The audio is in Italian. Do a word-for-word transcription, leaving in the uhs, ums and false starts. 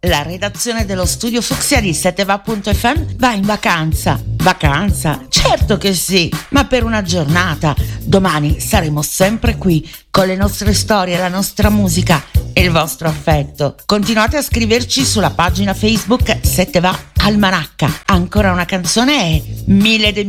la redazione dello studio Fucsia di sette va punto effe emme va in vacanza. Vacanza? Certo che sì, ma per una giornata. Domani saremo sempre qui con le nostre storie, la nostra musica e il vostro affetto. Continuate a scriverci sulla pagina Facebook sette va Almanacca. Ancora una canzone e mille de